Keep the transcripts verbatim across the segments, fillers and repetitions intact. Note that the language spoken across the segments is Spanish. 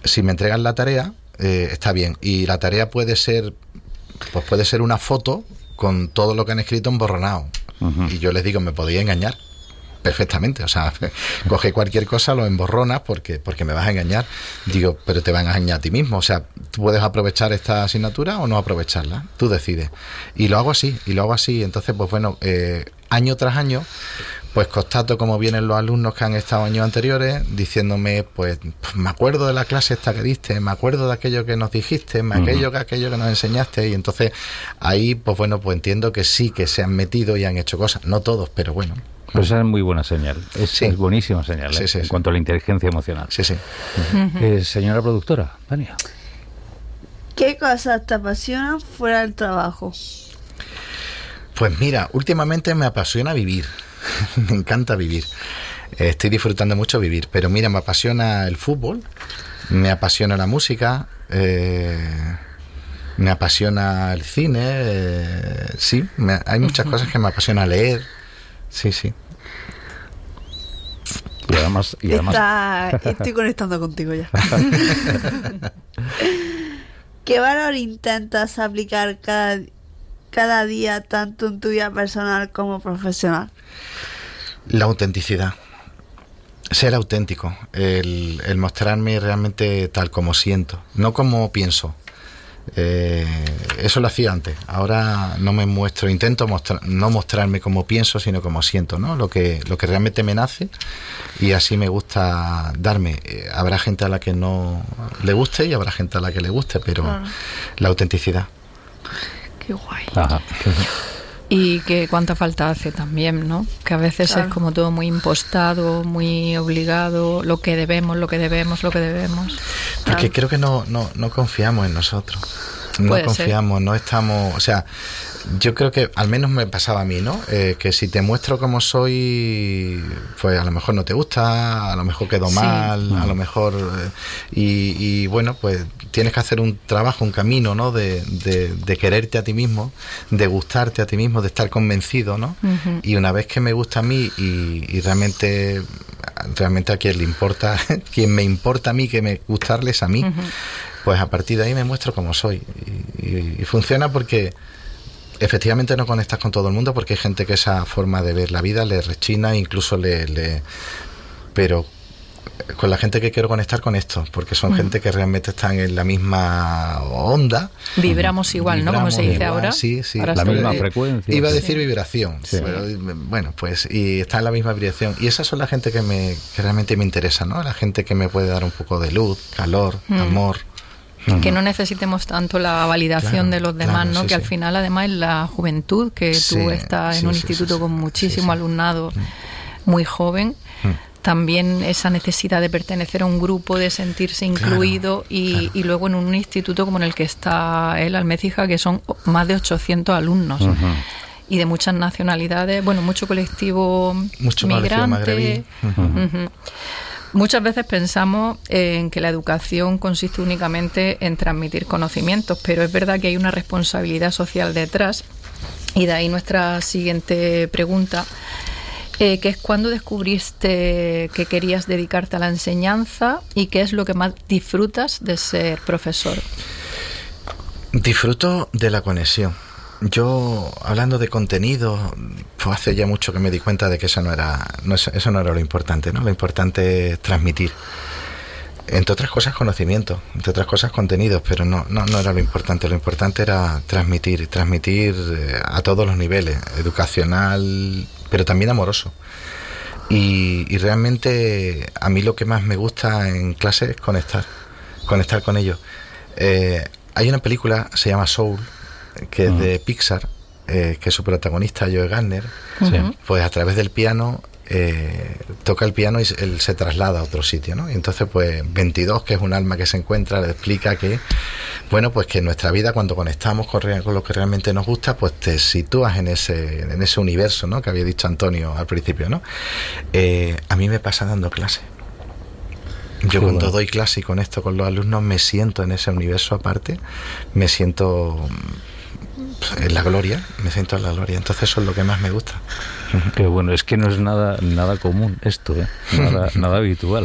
si me entregan la tarea, eh, está bien. Y la tarea puede ser, pues puede ser una foto con todo lo que han escrito emborronado. Uh-huh. Y yo les digo, me podéis engañar perfectamente, o sea, coge cualquier cosa, lo emborronas porque, porque me vas a engañar. Digo, pero te van a engañar a ti mismo, o sea, tú puedes aprovechar esta asignatura o no aprovecharla, tú decides. Y lo hago así, y lo hago así, entonces, pues bueno, eh, año tras año, pues constato cómo vienen los alumnos que han estado años anteriores diciéndome, pues, pues me acuerdo de la clase esta que diste, me acuerdo de aquello que nos dijiste, me aquello que aquello que nos enseñaste, y entonces ahí, pues bueno, pues entiendo que sí, que se han metido y han hecho cosas, no todos, pero bueno. Pues esa es muy buena señal, es, sí. es buenísima señal, ¿eh? sí, sí, en sí. cuanto a la inteligencia emocional. Sí, sí. Uh-huh. eh, señora productora, Tania. ¿Qué cosas te apasionan fuera del trabajo? Pues mira, últimamente me apasiona vivir, me encanta vivir, eh, estoy disfrutando mucho vivir, pero mira, me apasiona el fútbol, me apasiona la música, eh, me apasiona el cine, eh, sí, me, hay muchas cosas que me apasiona leer, sí, sí. Y además, y además... Está, estoy conectando contigo ya. ¿Qué valor intentas aplicar cada, cada día, tanto en tu vida personal como profesional? La autenticidad. Ser auténtico. El, el mostrarme realmente tal como siento, no como pienso. Eh, eso lo hacía antes. Ahora no me muestro, intento mostrar, no mostrarme como pienso, sino como siento, ¿no? Lo que, lo que realmente me nace, y así me gusta darme. Eh, habrá gente a la que no le guste y habrá gente a la que le guste, pero claro, la autenticidad. Qué guay. Ajá. Y que cuánta falta hace también, ¿no? Que a veces claro, es como todo muy impostado, muy obligado, lo que debemos, lo que debemos, lo que debemos. Porque claro, creo que no, no, no confiamos en nosotros. No Puede confiamos, ser. no estamos... O sea, yo creo que al menos me pasaba a mí, ¿no? Eh, que si te muestro como soy, pues a lo mejor no te gusta, a lo mejor quedo sí. mal, mm. a lo mejor... Eh, y, y bueno, pues tienes que hacer un trabajo, un camino, ¿no? De, de, de quererte a ti mismo, de gustarte a ti mismo, de estar convencido, ¿no? Uh-huh. Y una vez que me gusta a mí y, y realmente... realmente a quien le importa, quien me importa a mí que me gustarles a mí, uh-huh, pues a partir de ahí me muestro como soy. Y, y, y funciona porque efectivamente no conectas con todo el mundo, porque hay gente que esa forma de ver la vida le rechina, incluso le... le pero con la gente que quiero conectar con esto, porque son uh-huh, gente que realmente están en la misma onda. Vibramos igual, Vibramos, ¿no? Como se dice igual, ahora. Sí, sí. La misma frecuencia. Iba a sí. decir vibración, sí. pero bueno, pues, y está en la misma vibración. Y esas son la gente que me que realmente me interesa, ¿no? La gente que me puede dar un poco de luz, calor, mm. amor. Que no necesitemos tanto la validación claro, de los demás, claro, ¿no? Sí, que sí. al final, además, es la juventud, que sí, tú estás sí, en un sí, instituto sí, con muchísimo sí, sí. alumnado mm. muy joven. Mm. También esa necesidad de pertenecer a un grupo, de sentirse incluido, claro, y, claro. y luego en un instituto como en el que está él, Almécija, que son más de ochocientos alumnos. Uh-huh. Y de muchas nacionalidades, bueno, mucho colectivo mucho migrante. Uh-huh. Uh-huh. Muchas veces pensamos en que la educación consiste únicamente en transmitir conocimientos, pero es verdad que hay una responsabilidad social detrás, y de ahí nuestra siguiente pregunta, eh, que es ¿cuándo descubriste que querías dedicarte a la enseñanza y qué es lo que más disfrutas de ser profesor? Disfruto de la conexión. Yo, hablando de contenido, pues hace ya mucho que me di cuenta de que eso no era, no, eso no era lo importante, ¿no? Lo importante es transmitir. Entre otras cosas, conocimiento, entre otras cosas, contenidos, pero no, no, no era lo importante. Lo importante era transmitir, transmitir a todos los niveles, educacional, pero también amoroso. Y, y realmente a mí lo que más me gusta en clase es conectar, conectar con ellos. Eh, hay una película, se llama Soul, que uh-huh. es de Pixar, eh, que es su protagonista, Joe Gardner, uh-huh. pues a través del piano eh, toca el piano y él se traslada a otro sitio, ¿no? Y entonces pues veintidós, que es un alma que se encuentra, le explica que bueno, pues que en nuestra vida, cuando conectamos con, con lo que realmente nos gusta, pues te sitúas en ese, en ese universo, ¿no? Que había dicho Antonio al principio, ¿no? Eh, a mí me pasa dando clases. Yo Qué cuando bueno. doy clase y con esto con los alumnos me siento en ese universo aparte, me siento en la gloria, me siento en la gloria, entonces eso es lo que más me gusta. Pero bueno, es que no es nada nada común esto, ¿eh? nada, nada habitual.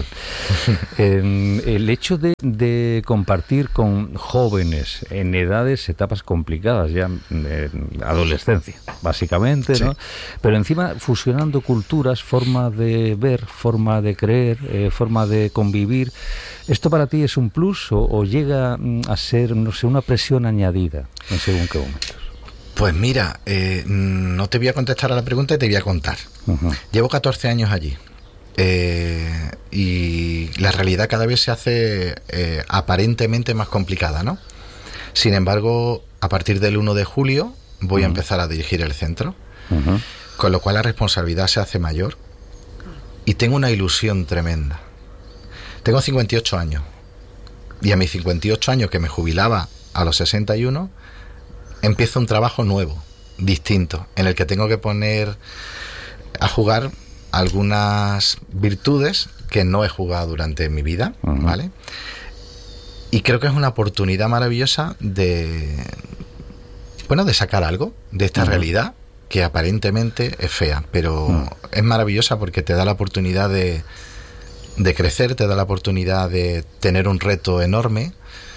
Eh, el hecho de, de compartir con jóvenes en edades, etapas complicadas, ya eh, adolescencia, básicamente, ¿no? Sí. Pero encima fusionando culturas, forma de ver, forma de creer, eh, forma de convivir, ¿esto para ti es un plus o, o llega a ser, no sé, una presión añadida en según qué momentos? Pues mira, eh, no te voy a contestar a la pregunta y te voy a contar. Uh-huh. Llevo catorce años allí eh, y la realidad cada vez se hace eh, aparentemente más complicada, ¿no? Sin embargo, a partir del uno de julio voy uh-huh. a empezar a dirigir el centro, uh-huh. con lo cual la responsabilidad se hace mayor y tengo una ilusión tremenda. Tengo cincuenta y ocho años y a mis cincuenta y ocho años, que me jubilaba a los sesenta y uno, empiezo un trabajo nuevo, distinto, en el que tengo que poner a jugar algunas virtudes que no he jugado durante mi vida, uh-huh. ¿vale? Y creo que es una oportunidad maravillosa de, bueno, de sacar algo de esta uh-huh. realidad que aparentemente es fea, pero uh-huh. es maravillosa porque te da la oportunidad de, de crecer, te da la oportunidad de tener un reto enorme.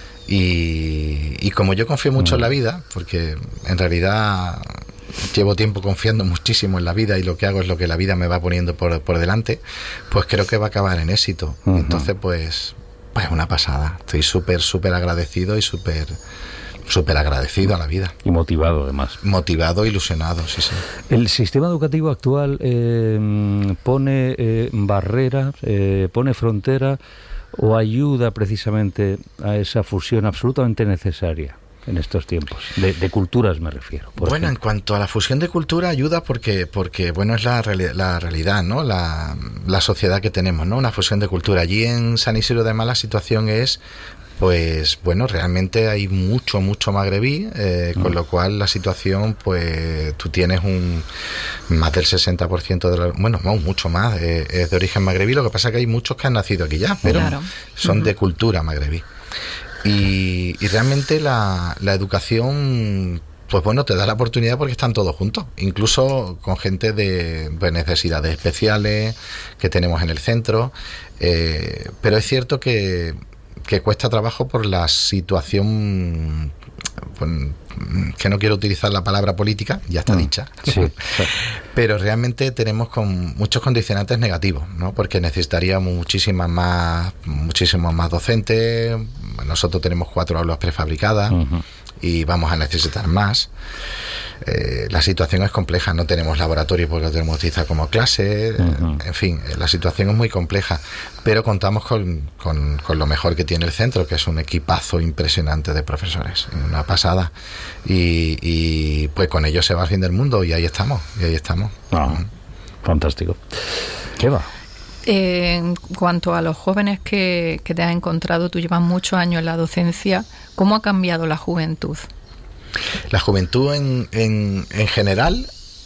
Y, y como yo confío mucho en la vida, porque en realidad llevo tiempo confiando muchísimo en la vida y lo que hago es lo que la vida me va poniendo por, por delante, pues creo que va a acabar en éxito. Uh-huh. Entonces, pues, pues una pasada. Estoy súper, súper agradecido y súper, súper agradecido a la vida. Y motivado, además. Motivado, ilusionado, sí, sí. El sistema educativo actual eh, pone eh, barrera, eh, pone frontera, o ayuda precisamente a esa fusión absolutamente necesaria en estos tiempos, de, de culturas me refiero. Bueno, ejemplo. En cuanto a la fusión de cultura ayuda porque, porque bueno, es la, reali- la realidad, ¿no? La, la sociedad que tenemos, ¿no? Una fusión de cultura. Allí en San Isidro de Más la situación es, pues, bueno, realmente hay mucho, mucho magrebí, eh, mm. con lo cual la situación, pues, tú tienes un más del sesenta por ciento de la, bueno, no, mucho más, eh, es de origen magrebí. Lo que pasa es que hay muchos que han nacido aquí ya, pero claro. son uh-huh. de cultura magrebí. Y, y realmente la, la educación, pues bueno, te da la oportunidad porque están todos juntos, incluso con gente de, de necesidades especiales que tenemos en el centro, eh, pero es cierto que que cuesta trabajo por la situación, pues, que no quiero utilizar la palabra política, ya está mm, dicha, sí, sí. pero realmente tenemos con muchos condicionantes negativos, ¿no? Porque necesitaríamos muchísimas más, muchísimos más docentes. Nosotros tenemos cuatro aulas prefabricadas uh-huh. y vamos a necesitar más. Eh, la situación es compleja, no tenemos laboratorio porque lo tenemos que utilizar como clase, uh-huh. en fin, la situación es muy compleja, pero contamos con, con, con lo mejor que tiene el centro, que es un equipazo impresionante de profesores, una pasada, y, y pues con ellos se va al fin del mundo y ahí estamos, y ahí estamos. Ah, uh-huh. Fantástico. ¿Qué va? Eh, en cuanto a los jóvenes que, que te has encontrado, tú llevas muchos años en la docencia, ¿cómo ha cambiado la juventud? La juventud en, en, en general,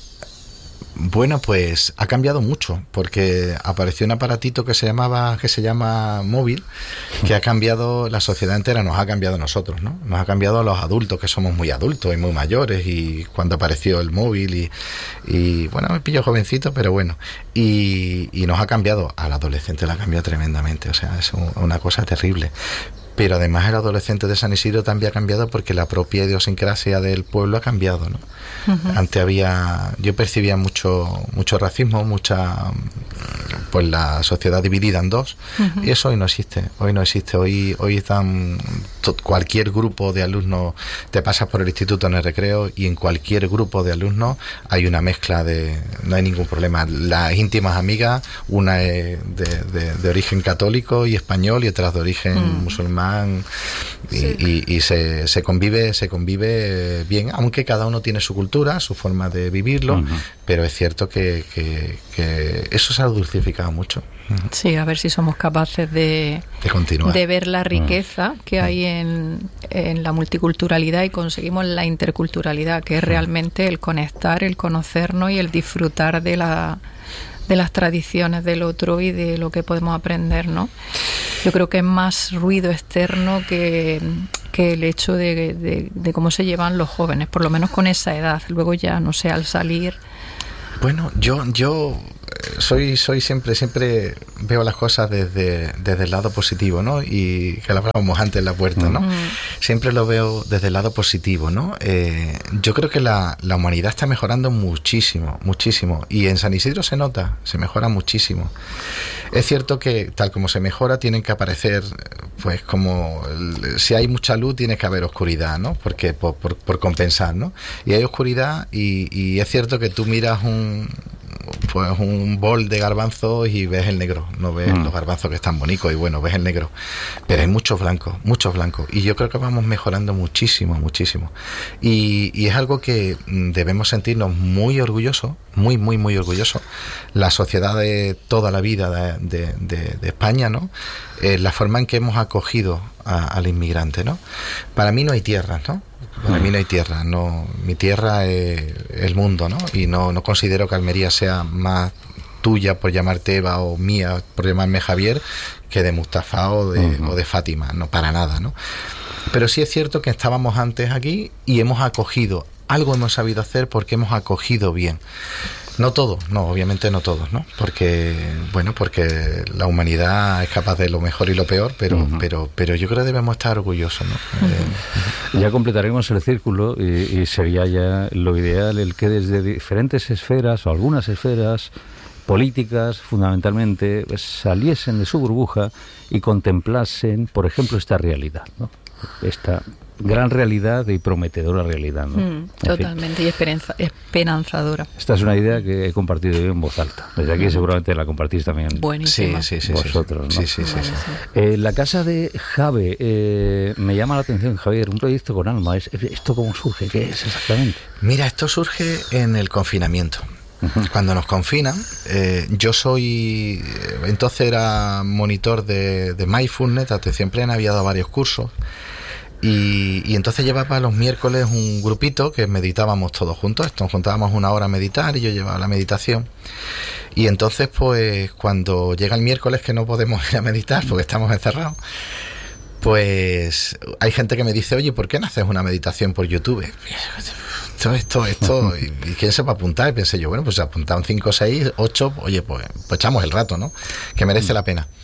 bueno, pues ha cambiado mucho, porque apareció un aparatito que se llamaba, que se llama móvil, que ha cambiado la sociedad entera, nos ha cambiado a nosotros, ¿no? Nos ha cambiado a los adultos, que somos muy adultos y muy mayores, y cuando apareció el móvil y, y bueno, me pillo jovencito, pero bueno, y, y nos ha cambiado, al adolescente la ha cambiado tremendamente, o sea, es una cosa terrible. Pero además el adolescente de San Isidro también ha cambiado porque la propia idiosincrasia del pueblo ha cambiado, ¿no? Uh-huh. Antes había, yo percibía mucho mucho racismo, mucha, pues la sociedad dividida en dos, uh-huh. y eso hoy no existe, hoy no existe, hoy hoy están to, cualquier grupo de alumnos, te pasas por el instituto en el recreo y en cualquier grupo de alumnos hay una mezcla de, no hay ningún problema. Las íntimas amigas, una es de, de, de origen católico y español y otras de origen uh-huh. musulmán. Y, sí. y, y se, se convive se convive bien, aunque cada uno tiene su cultura, su forma de vivirlo, uh-huh. pero es cierto que, que, que eso se ha dulcificado mucho. Uh-huh. Sí, a ver si somos capaces de, de continuar, de ver la riqueza uh-huh. que hay en, en la multiculturalidad y conseguimos la interculturalidad, que es uh-huh. realmente el conectar, el conocernos y el disfrutar de la de las tradiciones del otro y de lo que podemos aprender, ¿no? Yo creo que es más ruido externo que, que el hecho de, de, de cómo se llevan los jóvenes, por lo menos con esa edad. Luego ya, no sé, al salir, Bueno, yo yo soy soy siempre siempre veo las cosas desde, desde el lado positivo, ¿no? Y que lo hablábamos antes en la puerta, ¿no? Mm. Siempre lo veo desde el lado positivo, ¿no? Eh, yo creo que la, la humanidad está mejorando muchísimo, muchísimo. Y en San Isidro se nota, se mejora muchísimo. Es cierto que tal como se mejora tienen que aparecer, pues como si hay mucha luz tiene que haber oscuridad, ¿no? Porque por, por, por compensar, ¿no? Y hay oscuridad y, y es cierto que tú miras un pues un bol de garbanzos y ves el negro, no ves mm. los garbanzos que están bonitos y bueno, ves el negro, pero hay muchos blancos, muchos blancos y yo creo que vamos mejorando muchísimo, muchísimo y, y es algo que debemos sentirnos muy orgullosos, muy, muy, muy orgullosos, la sociedad de toda la vida de, de, de, de España, ¿no? Eh, la forma en que hemos acogido a, al inmigrante, ¿no? Para mí no hay tierras, ¿no? Para mí no hay tierra, no, mi tierra es el mundo, ¿no? Y no, no considero que Almería sea más tuya por llamarte Eva o mía por llamarme Javier que de Mustafa o de, uh-huh. o de Fátima, no, para nada, ¿no? Pero sí es cierto que estábamos antes aquí y hemos acogido, algo hemos sabido hacer porque hemos acogido bien. No todo, no, obviamente no todos, ¿no? Porque, bueno, porque la humanidad es capaz de lo mejor y lo peor, pero, uh-huh. pero, pero yo creo que debemos estar orgullosos, ¿no? Uh-huh. Eh, ya completaremos el círculo y, y sería ya lo ideal el que desde diferentes esferas o algunas esferas políticas, fundamentalmente, pues, saliesen de su burbuja y contemplasen, por ejemplo, esta realidad, ¿no? Esta gran realidad y prometedora realidad, ¿no? Mm, totalmente, fin. Y esperanza, esperanzadora. Esta es una idea que he compartido yo en voz alta. Desde aquí seguramente la compartís también. Buenísima. Sí, sí, sí, vosotros, sí, ¿no? sí, sí, sí, sí. Eh, la casa de Jave, eh, me llama la atención, Javier, un proyecto con alma. ¿Esto cómo surge? ¿Qué es exactamente? Mira, esto surge en el confinamiento. Cuando nos confinan, eh, yo soy, entonces era monitor de, de Mindfulness, atención plena, había dado varios cursos. Y, y entonces llevaba los miércoles un grupito que meditábamos todos juntos. Nos juntábamos una hora a meditar y yo llevaba la meditación. Y entonces, pues, cuando llega el miércoles que no podemos ir a meditar porque estamos encerrados, pues hay gente que me dice, oye, ¿por qué no haces una meditación por YouTube? Esto, esto, esto. ¿Y, y quién se va a apuntar? Y pensé yo, bueno, pues se apuntaron cinco, seis, ocho, oye, pues, pues echamos el rato, ¿no? Que merece la pena.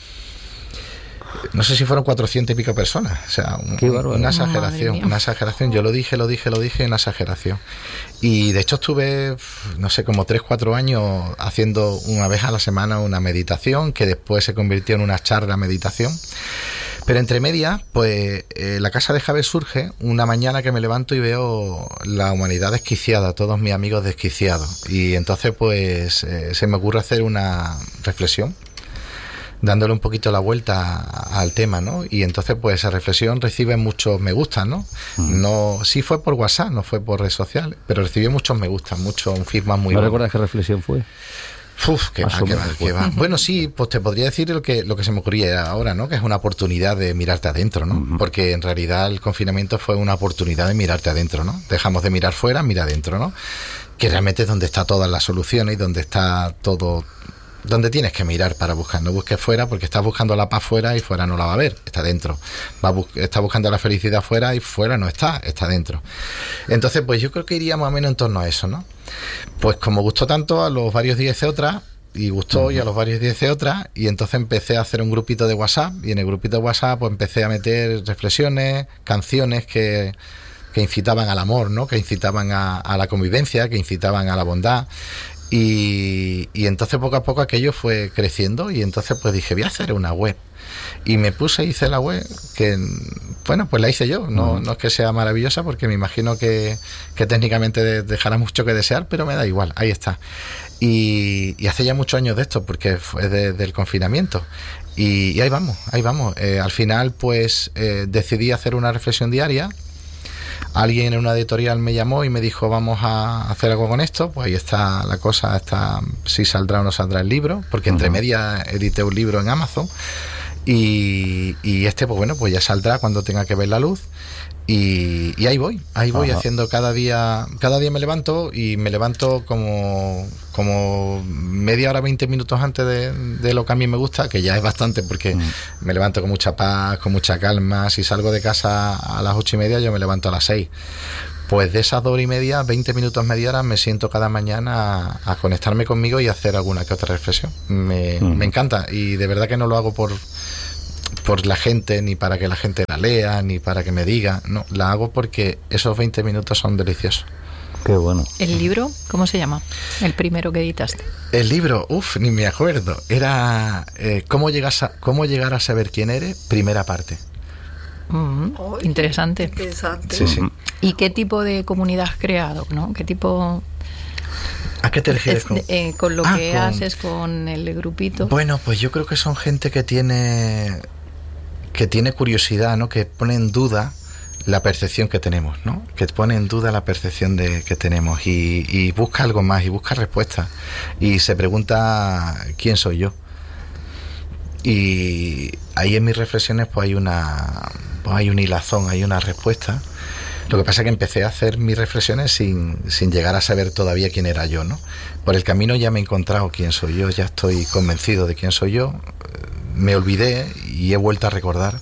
No sé si fueron cuatrocientas y pico personas, o sea, un, una exageración, una exageración. Yo lo dije, lo dije, lo dije, una exageración. Y de hecho estuve, no sé, como tres, cuatro años haciendo una vez a la semana una meditación, que después se convirtió en una charla meditación. Pero entre medias, pues eh, la casa de Jave surge una mañana que me levanto y veo la humanidad desquiciada, todos mis amigos desquiciados. Y entonces, pues, eh, se me ocurre hacer una reflexión, dándole un poquito la vuelta al tema, ¿no? Y entonces, pues, esa reflexión recibe muchos me gustan, ¿no? Mm. No, sí fue por WhatsApp, no fue por redes sociales, pero recibió muchos me gustan, mucho, un feedback muy ¿No bueno. recuerdas qué reflexión fue? Uf, qué va, qué va, qué va. Bueno, sí, pues te podría decir lo que, lo que se me ocurría ahora, ¿no? Que es una oportunidad de mirarte adentro, ¿no? Uh-huh. Porque en realidad el confinamiento fue una oportunidad de mirarte adentro, ¿no? Dejamos de mirar fuera, mira adentro, ¿no? Que realmente es donde está todas las soluciones y donde está todo, donde tienes que mirar para buscar. No busques fuera porque estás buscando la paz fuera y fuera no la va a ver, está dentro. Va bu- estás buscando la felicidad fuera y fuera no está, está dentro. Entonces, pues yo creo que iría más o menos en torno a eso, ¿no? Pues como gustó tanto, a los varios días hice otra, y gustó, uh-huh. y a los varios días hice otra, y entonces empecé a hacer un grupito de WhatsApp, y en el grupito de WhatsApp pues empecé a meter reflexiones, canciones que, que incitaban al amor, ¿no? Que incitaban a, a la convivencia, que incitaban a la bondad. Y, y entonces poco a poco aquello fue creciendo y entonces pues dije, voy a hacer una web. Y me puse, hice la web, que bueno, pues la hice yo. No, uh-huh. no es que sea maravillosa porque me imagino que, que técnicamente dejará mucho que desear, pero me da igual, ahí está. Y, y hace ya muchos años de esto, porque fue de, del confinamiento. Y, y ahí vamos, ahí vamos. Eh, al final pues eh, decidí hacer una reflexión diaria. Alguien en una editorial me llamó y me dijo, vamos a hacer algo con esto. Pues ahí está la cosa, está si saldrá o no saldrá el libro, porque entre uh-huh. medias edité un libro en Amazon. Y, y este, pues bueno, pues ya saldrá cuando tenga que ver la luz. Y, y ahí voy, ahí voy Ajá. haciendo cada día, cada día me levanto y me levanto como, como media hora, veinte minutos antes de, de lo que a mí me gusta, que ya es bastante porque mm. me levanto con mucha paz, con mucha calma. Si salgo de casa a las ocho y media, yo me levanto a las seis. Pues de esas dos horas y media, veinte minutos, media hora, me siento cada mañana a, a conectarme conmigo y a hacer alguna que otra reflexión. Me, mm. me encanta, y de verdad que no lo hago por, por la gente, ni para que la gente la lea, ni para que me diga. No, la hago porque esos veinte minutos son deliciosos. Qué bueno. ¿El libro cómo se llama? El primero que editaste. El libro, uff, ni me acuerdo. Era eh, ¿cómo, llegas a, ¿Cómo llegar a saber quién eres? Primera parte. Mm, oh, interesante. interesante. Sí, sí. ¿Y qué tipo de comunidad has creado, no? ¿Qué tipo? ¿A qué te refieres? Con, eh, con lo ah, que con... haces con el grupito. Bueno, pues yo creo que son gente que tiene que tiene curiosidad, ¿no? Que pone en duda la percepción que tenemos, ¿no? Que pone en duda la percepción de que tenemos y, y busca algo más, y busca respuestas, y se pregunta quién soy yo. Y ahí en mis reflexiones pues hay una pues hay un hilazón, hay una respuesta. Lo que pasa es que empecé a hacer mis reflexiones sin, sin llegar a saber todavía quién era yo, ¿no? Por el camino ya me he encontrado quién soy yo, ya estoy convencido de quién soy yo, me olvidé y he vuelto a recordar,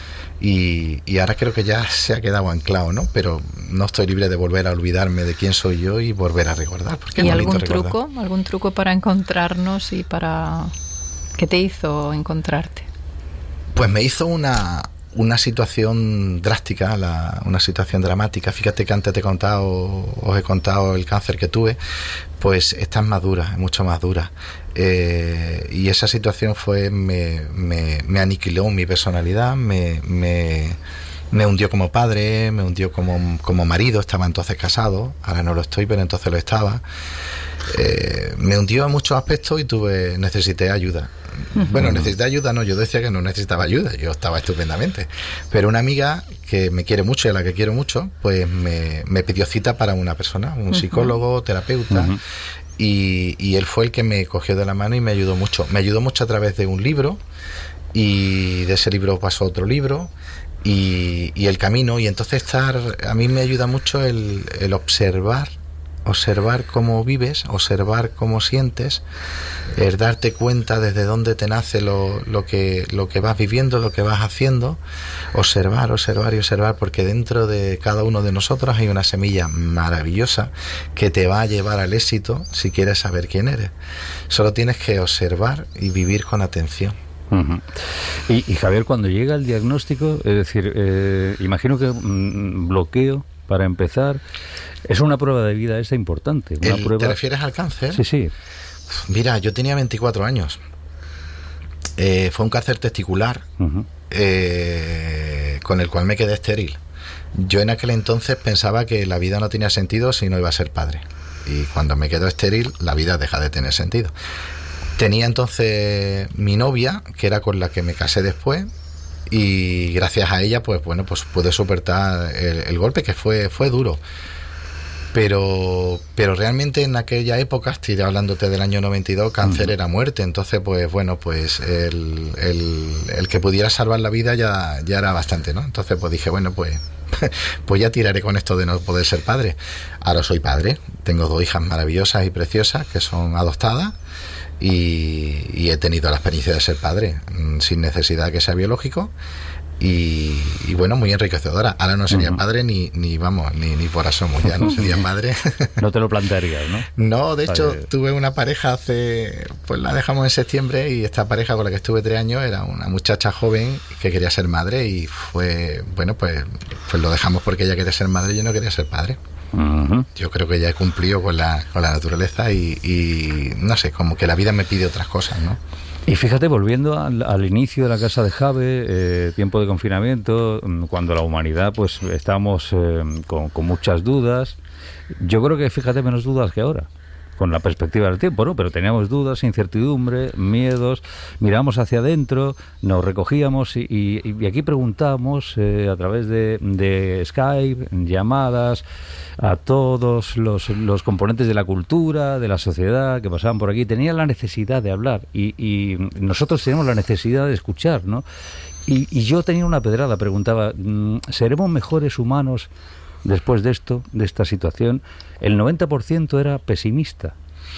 y, y ahora creo que ya se ha quedado anclado, ¿no? Pero no estoy libre de volver a olvidarme de quién soy yo y volver a recordar. Porque ¿Y es algún recordar. truco? ¿Algún truco para encontrarnos y para... ¿Qué te hizo encontrarte? Pues me hizo una... una situación drástica, la, una situación dramática. Fíjate que antes te he contado, os he contado el cáncer que tuve, pues esta es más dura, es mucho más dura. Eh, y esa situación fue, me, me, me aniquiló mi personalidad, me, me, me hundió como padre, me hundió como, como marido. Estaba entonces casado, ahora no lo estoy, pero entonces lo estaba. Eh, me hundió en muchos aspectos y tuve, necesité ayuda. Bueno, necesité ayuda, no, yo decía que no necesitaba ayuda, yo estaba estupendamente. Pero una amiga que me quiere mucho y a la que quiero mucho, pues me, me pidió cita para una persona, un psicólogo, uh-huh. terapeuta, uh-huh. y, y él fue el que me cogió de la mano y me ayudó mucho. Me ayudó mucho a través de un libro, y de ese libro pasó otro libro, y, y el camino, y entonces estar, a mí me ayuda mucho el, el observar, observar cómo vives, observar cómo sientes, es darte cuenta desde dónde te nace lo, lo que lo que vas viviendo, lo que vas haciendo, observar, observar y observar, porque dentro de cada uno de nosotros hay una semilla maravillosa que te va a llevar al éxito si quieres saber quién eres. Solo tienes que observar y vivir con atención. Uh-huh. y, y Javier, cuando llega el diagnóstico, es decir, eh, imagino que mm, bloqueo, para empezar, es una prueba de vida esa importante. Una el, prueba... ¿Te refieres al cáncer? Sí, sí. Mira, yo tenía veinticuatro años. Eh, fue un cáncer testicular, uh-huh. eh, con el cual me quedé estéril. Yo en aquel entonces pensaba que la vida no tenía sentido si no iba a ser padre. Y cuando me quedo estéril, la vida deja de tener sentido. Tenía entonces mi novia, que era con la que me casé después, y gracias a ella, pues bueno, pues pude soportar el, el golpe, que fue, fue duro. Pero, pero realmente en aquella época, estoy hablándote del año noventa y dos, cáncer uh-huh. era muerte. Entonces, pues bueno, pues el, el, el que pudiera salvar la vida ya, ya era bastante, ¿no? Entonces, pues dije, bueno, pues, pues ya tiraré con esto de no poder ser padre. Ahora soy padre, tengo dos hijas maravillosas y preciosas que son adoptadas. Y, y he tenido la experiencia de ser padre sin necesidad de que sea biológico, y, y bueno, muy enriquecedora. Ahora no sería uh-huh. padre ni, ni vamos, ni, ni por asomo, ya no sería padre. No te lo plantearías, ¿no? No, de hecho, Vale. tuve una pareja hace, pues la dejamos en septiembre, y esta pareja con la que estuve tres años era una muchacha joven que quería ser madre, y fue, bueno, pues, pues lo dejamos porque ella quería ser madre y yo no quería ser padre. Uh-huh. Yo creo que ya he cumplido con la, con la naturaleza, y, y no sé, como que la vida me pide otras cosas, ¿no? Y fíjate, volviendo al, al inicio de la casa de Jave, eh, tiempo de confinamiento, cuando la humanidad pues estábamos eh, con, con muchas dudas. Yo creo que, fíjate, menos dudas que ahora, con la perspectiva del tiempo, ¿no? Pero teníamos dudas, incertidumbre, miedos, mirábamos hacia adentro, nos recogíamos, y, y, y aquí preguntábamos eh, a través de, de Skype, llamadas, a todos los, los componentes de la cultura, de la sociedad que pasaban por aquí. Tenían la necesidad de hablar, y, y nosotros teníamos la necesidad de escuchar, ¿no? Y, y yo tenía una pedrada, preguntaba, ¿seremos mejores humanos después de esto, de esta situación? El noventa por ciento era pesimista.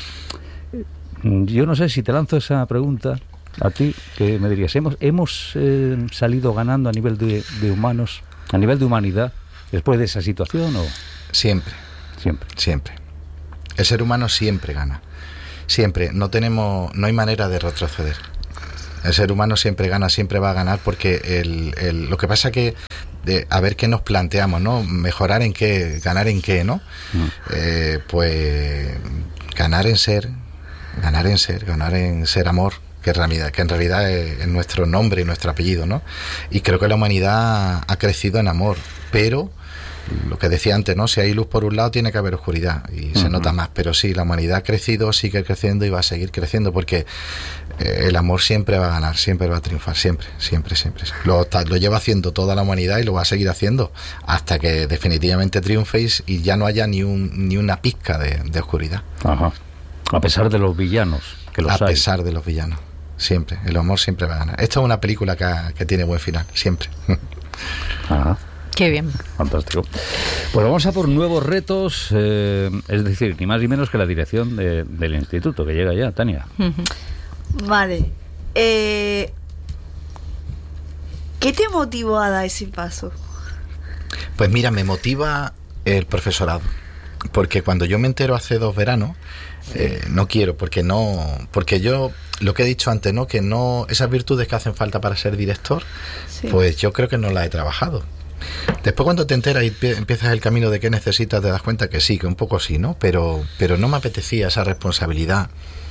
Yo no sé si te lanzo esa pregunta a ti, que me dirías, ¿hemos, hemos eh, salido ganando a nivel de, de humanos, a nivel de humanidad, después de esa situación? ¿O? Siempre. Siempre. Siempre. El ser humano siempre gana. Siempre. No tenemos, no hay manera de retroceder. El ser humano siempre gana, siempre va a ganar, porque el, el, lo que pasa que de, a ver qué nos planteamos, ¿no? Mejorar en qué, ganar en qué, ¿no? Mm. Eh, pues ganar en ser, ganar en ser, ganar en ser amor, que en realidad, que en realidad es, es nuestro nombre y nuestro apellido, ¿no? Y creo que la humanidad ha crecido en amor, pero lo que decía antes, ¿no? Si hay luz por un lado, tiene que haber oscuridad, y uh-huh. se nota más. Pero sí, la humanidad ha crecido, sigue creciendo y va a seguir creciendo, porque eh, el amor siempre va a ganar, siempre va a triunfar, siempre, siempre, siempre. Lo, lo lleva haciendo toda la humanidad y lo va a seguir haciendo hasta que definitivamente triunféis y ya no haya ni un ni una pizca de, de oscuridad. Ajá. A pesar de los villanos, que los A hay. pesar de los villanos, siempre. El amor siempre va a ganar. Esto es una película que, que tiene buen final, siempre. Ajá. Qué bien. Fantástico. Pues vamos a por nuevos retos, eh, es decir, ni más ni menos que la dirección de, del instituto, que llega ya, Tania. Vale. Eh, ¿Qué te motivó a dar ese paso? Pues mira, me motiva el profesorado, porque cuando yo me entero hace dos veranos, eh, no quiero, porque no, porque yo, lo que he dicho antes, ¿no? Que no, esas virtudes que hacen falta para ser director, sí. Pues yo creo que no las he trabajado. Después cuando te enteras y empiezas el camino de qué necesitas, te das cuenta que sí, que un poco sí, ¿no? Pero, pero no me apetecía esa responsabilidad.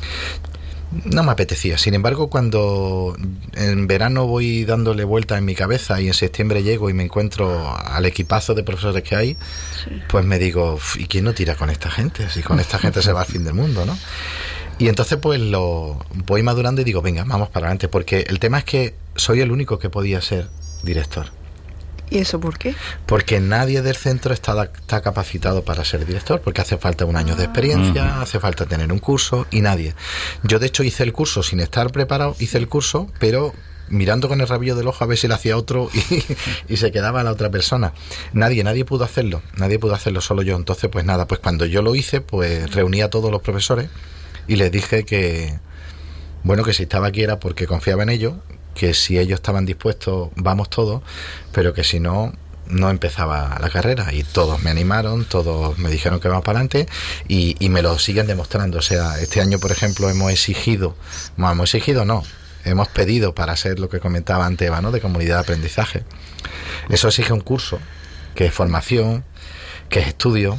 No me apetecía. Sin embargo, cuando en verano voy dándole vuelta en mi cabeza y en septiembre llego y me encuentro al equipazo de profesores que hay, sí. Pues me digo, ¿y quién no tira con esta gente? Si con esta gente se va al fin del mundo, ¿no? Y entonces pues lo voy madurando y digo, venga, vamos para adelante, porque el tema es que soy el único que podía ser director. ¿Y eso por qué? Porque nadie del centro está, está capacitado para ser director, porque hace falta un año de experiencia, uh-huh. hace falta tener un curso, y nadie. Yo de hecho hice el curso sin estar preparado, hice el curso, pero mirando con el rabillo del ojo a ver si lo hacía otro y, y se quedaba la otra persona. Nadie, nadie pudo hacerlo, nadie pudo hacerlo, solo yo. Entonces pues nada, pues cuando yo lo hice, pues reuní a todos los profesores y les dije que, bueno, que si estaba aquí era porque confiaba en ellos, que si ellos estaban dispuestos, vamos todos, pero que si no, no empezaba la carrera. Y todos me animaron, todos me dijeron que vamos para adelante, y, y me lo siguen demostrando. O sea, este año, por ejemplo, hemos exigido, no, hemos exigido no, hemos pedido para hacer lo que comentaba antes Eva, ¿no? De comunidad de aprendizaje. Eso exige un curso, que es formación, que es estudio,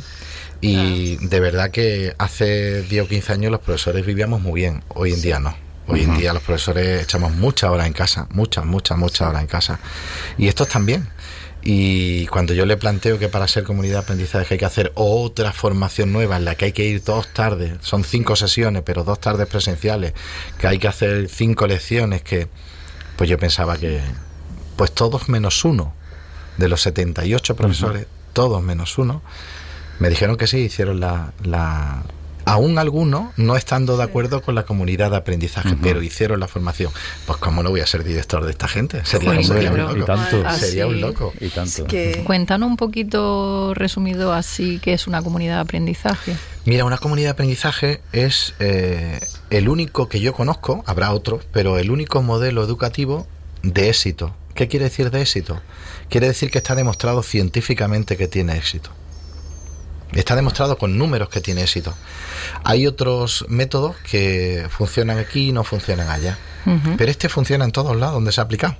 y de verdad que hace diez o quince años los profesores vivíamos muy bien, hoy en día no. Hoy en día los profesores echamos muchas horas en casa, muchas, muchas, muchas horas en casa. Y estos también. Y cuando yo le planteo que para ser comunidad de aprendizaje hay que hacer otra formación nueva en la que hay que ir dos tardes, son cinco sesiones, pero dos tardes presenciales, que hay que hacer cinco lecciones, que pues yo pensaba que pues todos menos uno de los setenta y ocho profesores, uh-huh. todos menos uno, me dijeron que sí, hicieron la... la aún algunos no estando de acuerdo con la comunidad de aprendizaje, uh-huh. pero hicieron la formación. Pues cómo no voy a ser director de esta gente, sería, Uy, sería claro. un loco. Y tanto. Sería un loco. Y tanto. Que... Cuéntanos un poquito resumido así qué es una comunidad de aprendizaje. Mira, una comunidad de aprendizaje es eh, el único que yo conozco, habrá otros, pero el único modelo educativo de éxito. ¿Qué quiere decir de éxito? Quiere decir que está demostrado científicamente que tiene éxito. Está demostrado con números que tiene éxito. Hay otros métodos que funcionan aquí y no funcionan allá. Uh-huh. Pero este funciona en todos lados donde se ha aplicado.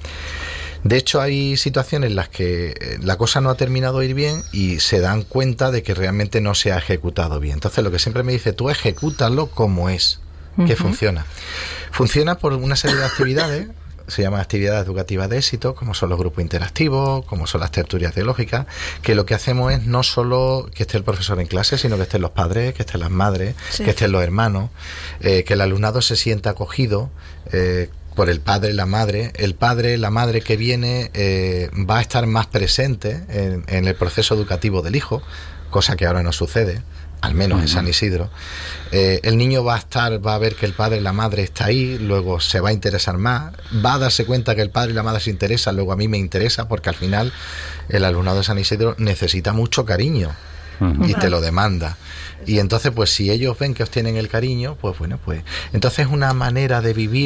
De hecho, hay situaciones en las que la cosa no ha terminado de ir bien y se dan cuenta de que realmente no se ha ejecutado bien. Entonces, lo que siempre me dice, tú ejecútalo como es, uh-huh. que funciona. Funciona por una serie de actividades. Se llaman actividades educativas de éxito, como son los grupos interactivos, como son las tertulias teológicas, que lo que hacemos es no solo que esté el profesor en clase, sino que estén los padres, que estén las madres, sí. que estén los hermanos, eh, que el alumnado se sienta acogido eh, por el padre y la madre. El padre, la madre que viene eh, va a estar más presente en, en el proceso educativo del hijo, cosa que ahora no sucede, al menos uh-huh. en San Isidro. Eh, el niño va a estar, va a ver que el padre y la madre está ahí, luego se va a interesar más, va a darse cuenta que el padre y la madre se interesan, luego a mí me interesa, porque al final el alumnado de San Isidro necesita mucho cariño uh-huh. y te lo demanda. Y entonces, pues si ellos ven que obtienen el cariño, pues bueno, pues entonces es una manera de vivir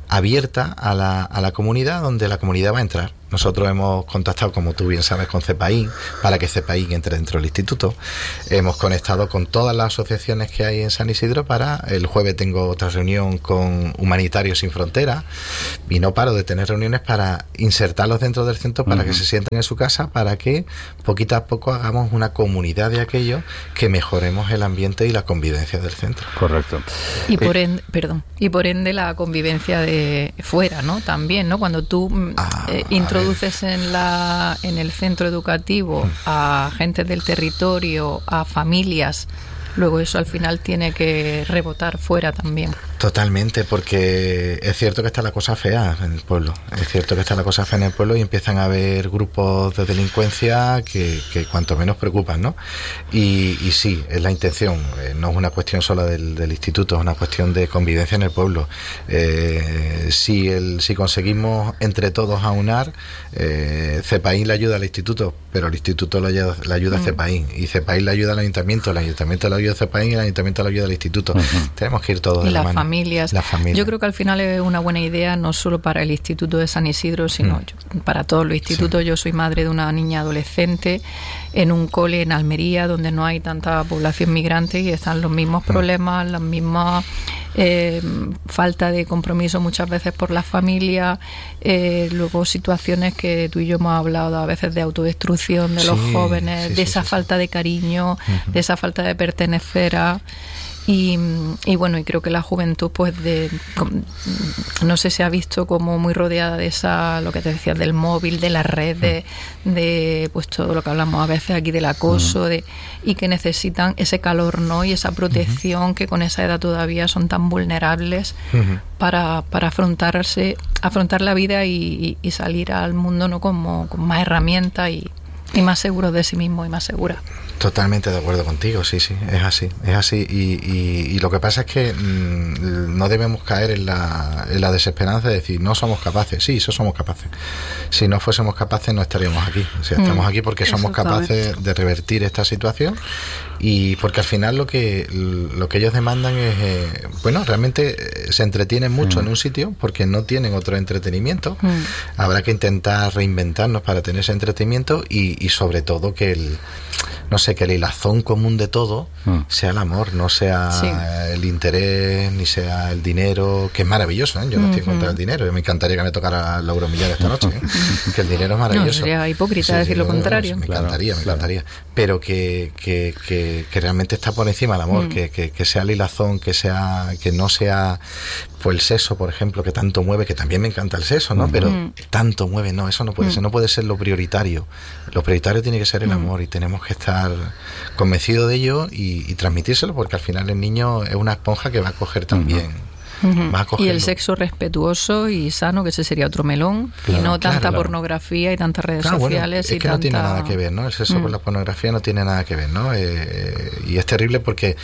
abierta a la, a la comunidad, donde la comunidad va a entrar. Nosotros hemos contactado, como tú bien sabes, con CEPAIN, para que CEPAIN entre dentro del instituto. Hemos conectado con todas las asociaciones que hay en San Isidro para... El jueves tengo otra reunión con Humanitarios Sin Fronteras y no paro de tener reuniones para insertarlos dentro del centro, para uh-huh. que se sienten en su casa, para que poquito a poco hagamos una comunidad de aquello, que mejoremos el ambiente y la convivencia del centro. Correcto. Y por ende, perdón, y por ende la convivencia de fuera, ¿no? También, ¿no? Cuando tú ah, eh, introduces en la en el centro educativo a gente del territorio, a familias, luego eso al final tiene que rebotar fuera también. Totalmente, porque es cierto que está la cosa fea en el pueblo. Es cierto que está la cosa fea en el pueblo y empiezan a haber grupos de delincuencia que, que cuanto menos preocupan, ¿no? Y, y sí, es la intención. Eh, no es una cuestión sola del, del instituto, es una cuestión de convivencia en el pueblo. Eh, si, el, si conseguimos entre todos aunar, eh, CEPAIN le ayuda al instituto, pero el instituto le ayuda, le ayuda mm. a CEPAIN, y CEPAIN le ayuda al ayuntamiento, el ayuntamiento le ayuda a CEPAIN y el ayuntamiento le ayuda al instituto. Uh-huh. Tenemos que ir todos de la mano. Familias. La familia. Yo creo que al final es una buena idea, no solo para el Instituto de San Isidro, sino mm. yo, para todos los institutos. Sí. Yo soy madre de una niña adolescente en un cole en Almería, donde no hay tanta población migrante y están los mismos mm. problemas, las mismas eh, falta de compromiso muchas veces por la familia, eh, luego situaciones que tú y yo hemos hablado a veces de autodestrucción de sí, los jóvenes, sí, de sí, esa sí, falta sí. de cariño, uh-huh. de esa falta de pertenecer a... Y, y bueno, y creo que la juventud, pues, de no sé, se ha visto como muy rodeada de esa, lo que te decía, del móvil, de las redes, de pues todo lo que hablamos a veces aquí del acoso, de y que necesitan ese calor, ¿no? Y esa protección, uh-huh. que con esa edad todavía son tan vulnerables uh-huh. para, para afrontarse, afrontar la vida y, y, y salir al mundo, ¿no? Como con más herramientas y, y más seguros de sí mismos y más seguras. Totalmente de acuerdo contigo, sí, sí, es así, es así. Y, y, y lo que pasa es que mmm, no debemos caer en la, en la desesperanza de decir, no somos capaces. Sí, eso somos capaces. Si no fuésemos capaces, no estaríamos aquí. O sea, estamos aquí porque somos capaces de revertir esta situación, y porque al final lo que lo que ellos demandan es, eh, bueno, realmente se entretienen mucho mm. en un sitio porque no tienen otro entretenimiento. Mm. Habrá que intentar reinventarnos para tener ese entretenimiento y, y sobre todo que el... no sé, que el hilazón común de todo mm. sea el amor, no sea sí. el interés, ni sea el dinero, que es maravilloso, ¿eh? Yo no mm-hmm. estoy en contra del dinero, me encantaría que me tocara el euromillón esta noche, ¿eh? Que el dinero es maravilloso. No, sería hipócrita sí, decir sí, lo contrario. Me claro, encantaría, me claro. encantaría, pero que, que, que, que realmente está por encima el amor, mm. que, que, que sea el hilazón, que sea, que no sea pues el sexo, por ejemplo, que tanto mueve, que también me encanta el sexo, ¿no? Mm. Pero mm. tanto mueve, no, eso no puede mm. ser, no puede ser lo prioritario. Lo prioritario tiene que ser el mm. amor, y tenemos que estar convencido de ello y, y transmitírselo, porque al final el niño es una esponja que va a coger también. Uh-huh. Va a y el sexo respetuoso y sano, que ese sería otro melón, claro, y no tanta claro, pornografía y tantas redes claro, sociales. Bueno, es y que tanta... no tiene nada que ver, ¿no? El sexo mm. con la pornografía no tiene nada que ver, ¿no? Eh, y es terrible porque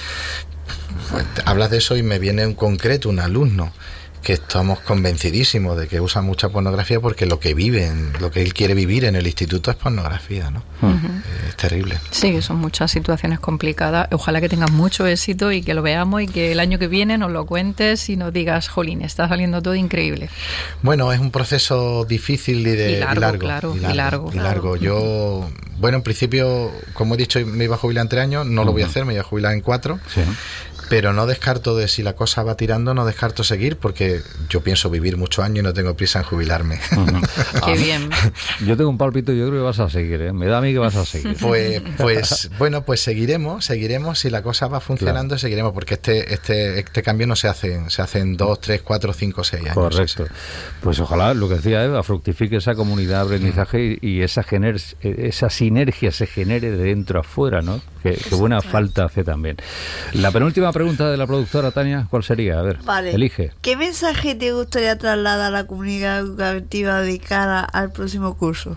pues, hablas de eso y me viene en concreto un alumno que estamos convencidísimos de que usa mucha pornografía porque lo que vive, lo que él quiere vivir en el instituto es pornografía, ¿no? Uh-huh. Eh, es terrible. Sí, son muchas situaciones complicadas. Ojalá que tengas mucho éxito y que lo veamos y que el año que viene nos lo cuentes y nos digas, jolín, está saliendo todo increíble. Bueno, es un proceso difícil y, de, y, largo, y largo, claro, y largo, y largo. Y largo. Yo, bueno, en principio, como he dicho, me iba a jubilar en tres años, no uh-huh. lo voy a hacer, me voy a jubilar en cuatro. Sí. Pero no descarto, de si la cosa va tirando, no descarto seguir, porque yo pienso vivir muchos años y no tengo prisa en jubilarme. Uh-huh. Qué bien. Yo tengo un palpito, yo creo que vas a seguir, ¿eh? Me da a mí que vas a seguir. Pues, pues bueno, pues seguiremos, seguiremos, si la cosa va funcionando, claro. seguiremos, porque este este este cambio no se hace, se hace en dos, tres, cuatro, cinco, seis años. Correcto. Sí. Pues ojalá, lo que decía Eva, fructifique esa comunidad de aprendizaje y, y esa, gener, esa sinergia se genere de dentro a fuera, ¿no? Que, que buena falta hace también. La penúltima pregunta de la productora, Tania, ¿cuál sería? A ver, vale. Elige. ¿Qué mensaje te gustaría trasladar a la comunidad educativa de cara al próximo curso?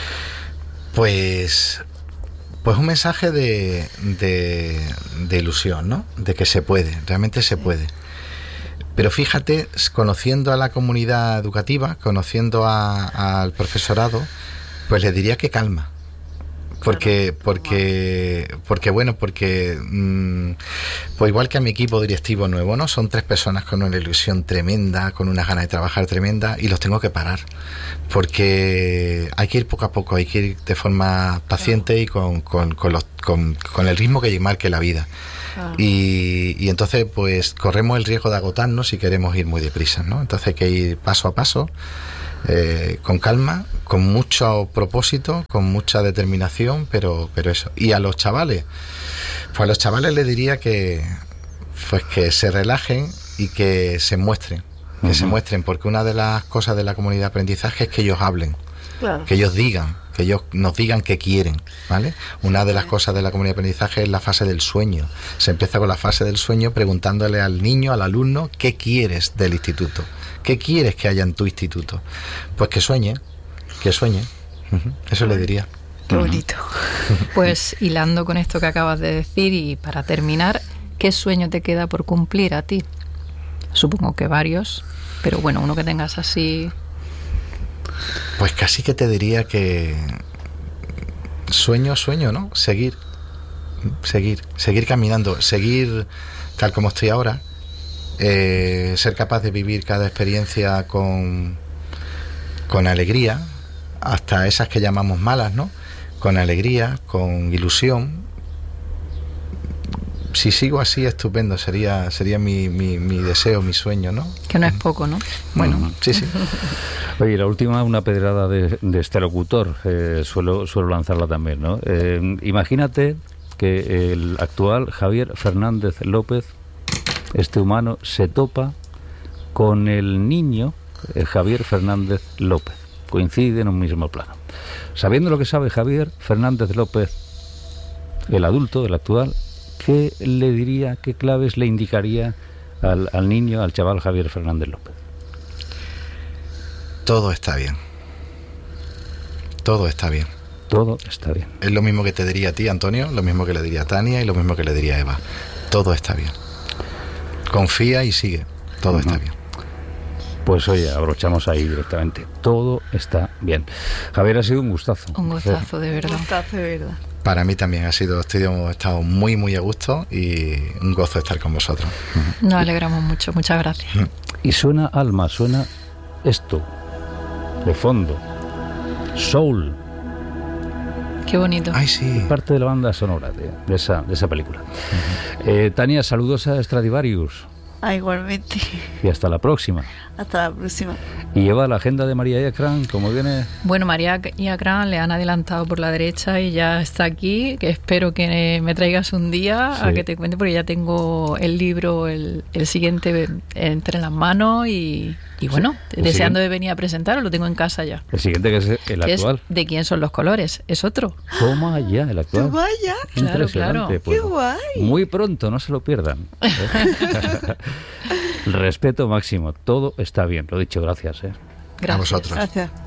Pues, pues un mensaje de, de, de ilusión, ¿no? De que se puede, realmente se puede. Pero fíjate, conociendo a la comunidad educativa, conociendo a, al profesorado, pues le diría que calma. porque porque porque bueno, porque mmm, pues igual que a mi equipo directivo nuevo, ¿no? Son tres personas con una ilusión tremenda, con unas ganas de trabajar tremenda, y los tengo que parar, porque hay que ir poco a poco, hay que ir de forma paciente y con, con, con, los, con, con el ritmo que marque la vida. Ah. Y, y entonces pues corremos el riesgo de agotarnos si queremos ir muy deprisa, ¿no? Entonces hay que ir paso a paso, eh, con calma, con mucho propósito, con mucha determinación, pero, pero eso. Y a los chavales, pues a los chavales les diría que pues que se relajen y que se muestren, que uh-huh. se muestren, porque una de las cosas de la comunidad de aprendizaje es que ellos hablen, claro. que ellos digan, que ellos nos digan qué quieren, ¿vale? Una de las cosas de la comunidad de aprendizaje es la fase del sueño. Se empieza con la fase del sueño preguntándole al niño, al alumno, ¿qué quieres del instituto? ¿Qué quieres que haya en tu instituto? Pues que sueñe, que sueñe. Uh-huh. Eso le diría. Qué bonito. Pues hilando con esto que acabas de decir y para terminar, ¿qué sueño te queda por cumplir a ti? Supongo que varios, pero bueno, uno que tengas así... Pues casi que te diría que sueño, sueño, ¿no? Seguir, seguir, seguir caminando, seguir tal como estoy ahora, eh, ser capaz de vivir cada experiencia con, con alegría, hasta esas que llamamos malas, ¿no? Con alegría, con ilusión. Si sigo así, estupendo, sería sería mi, mi, mi deseo, mi sueño, ¿no? Que no es poco, ¿no? Bueno, mm. sí, sí. Oye, la última, una pedrada de, de este locutor, eh, suelo, suelo lanzarla también, ¿no? Eh, imagínate que el actual Javier Fernández López, este humano, se topa con el niño eh, Javier Fernández López. Coincide en un mismo plano. Sabiendo lo que sabe Javier Fernández López, el adulto, el actual, ¿qué le diría, qué claves le indicaría al, al niño, al chaval Javier Fernández López? Todo está bien. Todo está bien. Todo está bien. Es lo mismo que te diría a ti, Antonio, lo mismo que le diría a Tania y lo mismo que le diría a Eva. Todo está bien. Confía y sigue. Todo uh-huh. está bien. Pues oye, abrochamos ahí directamente. Todo está bien. Javier, ha sido un gustazo. Un gustazo, de verdad. Un gustazo, de verdad. Para mí también ha sido, estoy, hemos estado muy, muy a gusto y un gozo estar con vosotros. Nos alegramos mucho, muchas gracias. Y suena Alma, suena esto, de fondo, Soul. Qué bonito. Ay, sí. Parte de la banda sonora de, de, esa, de esa película. Uh-huh. eh, Tania, saludos a Stradivarius. Ah, igualmente. Y hasta la próxima. Hasta la próxima. Y lleva la agenda de María Iacrán, ¿cómo viene? Bueno, María Iacrán le han adelantado por la derecha y ya está aquí, que espero que me traigas un día sí. a que te cuente, porque ya tengo el libro, el, el siguiente entre las manos y, y bueno, sí. deseando siguiente. de venir a presentarlo, lo tengo en casa ya. El siguiente que es el que actual. Es ¿De quién son los colores? Es otro. Toma ya, el actual. Toma ya. Claro, claro. Pues, qué guay. Muy pronto, no se lo pierdan. Respeto máximo, todo está bien, lo dicho, gracias. ¿eh? Gracias. A vosotros. Gracias.